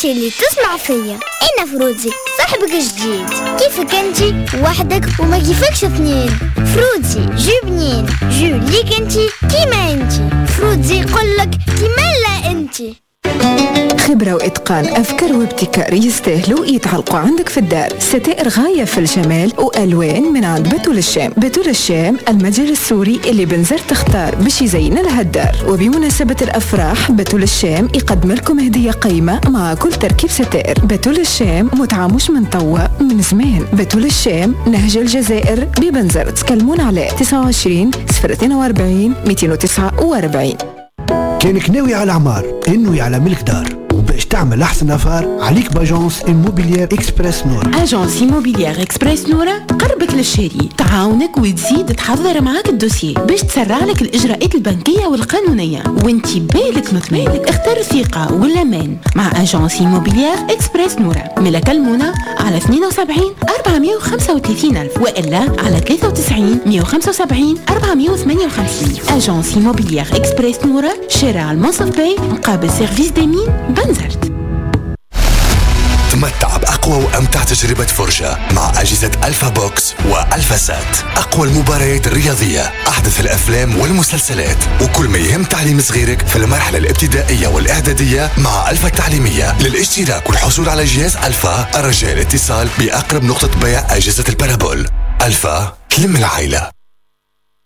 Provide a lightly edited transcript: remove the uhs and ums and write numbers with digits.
انتي اللي تسمع فيا. انا فروزي صاحبك الجديد. كيفك انتي وحدك وما كيفكش اثنين؟ فروزي جو بنين، جو ليك انتي كيما انتي. فروزي يقولك كيما لا انتي. خبرة وإتقان، أفكار وابتكار يستاهلوا يتعلقوا عندك في الدار. ستائر غاية في الجمال وألوان من عند بتول الشام. بتول الشام المتجر السوري اللي بنزر تختار باش يزين لها الدار. وبمناسبة الأفراح بتول الشام يقدم لكم هدية قيمة مع كل تركيب ستائر. بتول الشام متعامش من طوى من زمان. بتول الشام نهج الجزائر ببنزر. تكلمون على 29 042 249. كانك ناوي على عمار، انوي على ملك دار، وباش تعمل احسن افار عليك باجونس إيموبيليير إكسبرس نور. اجونس إيموبيليير إكسبرس نورة تقربك للشاري، تعاونك وتزيد تحضر معاك الدوسيه باش تسرع لك الاجراءات البنكيه والقانونيه وانتي بالك مطمئن. اختار الثقه والامان مع اجونس إيموبيليير إكسبرس نورة. ملا كلمونا على 72 435 ألف والا على 93 175 458. اجونس إيموبيليير إكسبرس نورة، شارع المنصف باي مقابل سيرفيس ديمين بنزرت. تمتع بأقوى وأمتع تجربة فرجة مع أجهزة ألفا بوكس وألفا سات. أقوى المباريات الرياضية، أحدث الأفلام والمسلسلات، وكل ما يهم تعليم صغيرك في المرحلة الابتدائية والإعدادية مع ألفا التعليمية. للاشتراك والحصول على جهاز ألفا الرجاء الاتصال بأقرب نقطة بيع أجهزة البارابول. ألفا تلم العائلة.